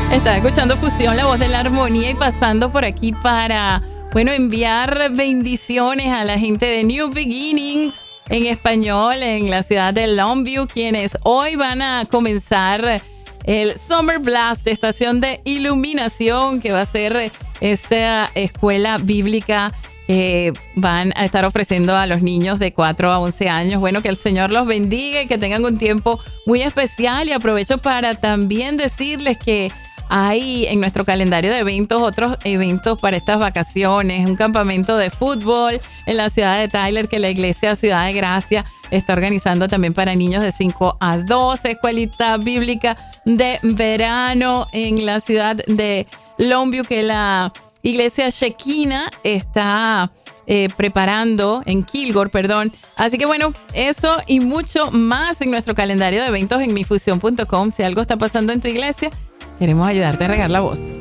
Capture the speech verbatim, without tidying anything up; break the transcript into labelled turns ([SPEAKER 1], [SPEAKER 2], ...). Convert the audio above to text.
[SPEAKER 1] Está escuchando Fusión, la voz de la armonía, y pasando por aquí para, bueno, enviar bendiciones a la gente de New Beginnings en español en la ciudad de Longview, quienes hoy van a comenzar el Summer Blast, estación de iluminación, que va a ser esta escuela bíblica que van a estar ofreciendo a los niños de cuatro a once años. Bueno, que el Señor los bendiga y que tengan un tiempo muy especial. Y aprovecho para también decirles que hay en nuestro calendario de eventos otros eventos para estas vacaciones. Un campamento de fútbol en la ciudad de Tyler que la iglesia Ciudad de Gracia está organizando también para niños de cinco a doce. Escuelita bíblica de verano en la ciudad de Longview que la iglesia Shekinah está eh, preparando en Kilgore, perdón. Así que bueno, eso y mucho más en nuestro calendario de eventos en mi fusión punto com. Si algo está pasando en tu iglesia, queremos ayudarte a regar la voz.